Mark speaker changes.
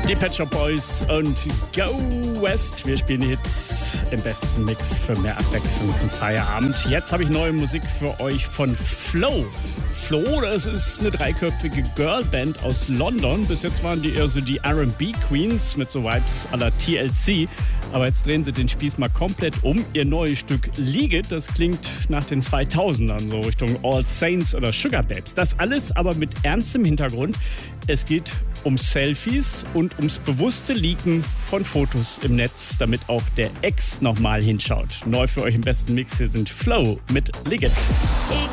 Speaker 1: Die Pet Shop Boys und Go West. Wir spielen die Hits im besten Mix für mehr Abwechslung zum Feierabend. Jetzt habe ich neue Musik für euch von Flow. Flow, das ist eine dreiköpfige Girlband aus London. Bis jetzt waren die eher so die R&B Queens mit so Vibes à la TLC. Aber jetzt drehen sie den Spieß mal komplett um. Ihr neues Stück League It, das klingt nach den 2000ern, so Richtung All Saints oder Sugar Babes. Das alles aber mit ernstem Hintergrund. Es geht um Selfies und ums bewusste Leaken von Fotos im Netz, damit auch der Ex nochmal hinschaut. Neu für euch im besten Mix hier sind Flow mit League It.